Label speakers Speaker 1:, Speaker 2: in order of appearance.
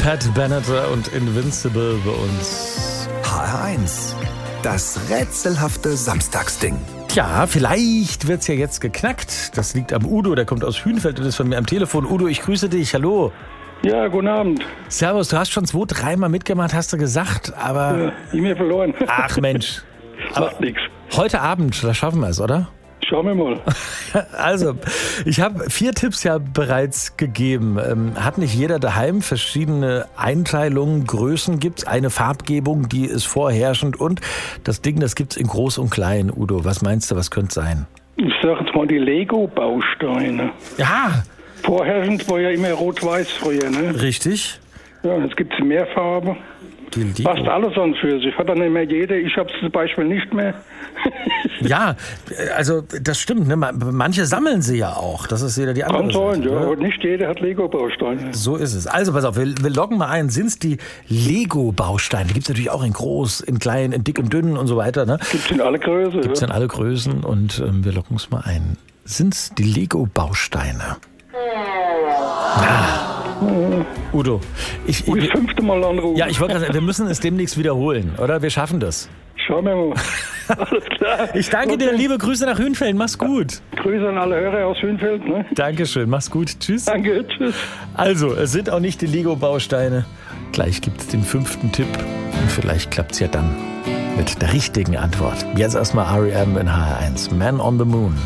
Speaker 1: Pat Benatar und Invincible bei uns.
Speaker 2: HR1, das rätselhafte Samstagsding.
Speaker 1: Tja, vielleicht wird's ja jetzt geknackt. Das liegt am Udo, der kommt aus Hünfeld und ist von mir am Telefon. Udo, ich grüße dich, hallo.
Speaker 3: Ja, guten Abend.
Speaker 1: Servus, du hast schon 2-3 Mal mitgemacht, hast du gesagt, aber...
Speaker 3: E-Mail verloren.
Speaker 1: Ach Mensch.
Speaker 3: Macht nichts.
Speaker 1: Heute Abend, da schaffen wir es, oder?
Speaker 3: Schauen wir mal.
Speaker 1: Also, ich habe 4 Tipps ja bereits gegeben. Hat nicht jeder daheim verschiedene Einteilungen, Größen gibt's, eine Farbgebung, die ist vorherrschend und das Ding, das gibt's in groß und klein. Udo, was meinst du, was könnte sein?
Speaker 3: Ich sag jetzt mal die Lego-Bausteine.
Speaker 1: Ja,
Speaker 3: Vorherrschend war ja immer rot-weiß früher, ne?
Speaker 1: richtig.
Speaker 3: Ja, jetzt gibt es mehr Farbe.
Speaker 1: Die Lego.
Speaker 3: Passt alles an für sich. Hat dann nicht mehr jeder. Ich habe es zum Beispiel nicht mehr.
Speaker 1: Ja, also das stimmt. Ne? Manche sammeln sie ja auch. Das ist wieder die andere
Speaker 3: Kann sein,
Speaker 1: Seite,
Speaker 3: ja.
Speaker 1: ne?
Speaker 3: Aber nicht jeder hat Lego-Bausteine.
Speaker 1: So ist es. Also pass auf, wir loggen mal ein. Sind es die Lego-Bausteine? Die gibt es natürlich auch in groß, in klein, in dick und dünn und so weiter. Ne?
Speaker 3: Gibt es in alle Größen.
Speaker 1: Gibt es
Speaker 3: Ja.
Speaker 1: in alle Größen und wir loggen es mal ein. Sind es die Lego-Bausteine? Udo,
Speaker 3: Das 5. Mal anrufen.
Speaker 1: ja, ich wollte gerade sagen, wir müssen es demnächst wiederholen, oder? Wir schaffen das.
Speaker 3: Schauen wir mal. Alles klar.
Speaker 1: Ich danke dir, liebe Grüße nach Hünfeld. Mach's gut.
Speaker 3: Grüße an alle Hörer aus Hünfeld. Ne?
Speaker 1: Dankeschön, mach's gut. Tschüss.
Speaker 3: Danke, tschüss.
Speaker 1: Also, es sind auch nicht die Lego-Bausteine. Gleich gibt's den 5. Tipp und vielleicht klappt's ja dann mit der richtigen Antwort. Jetzt erstmal R.E.M. in HR1. Man on the Moon.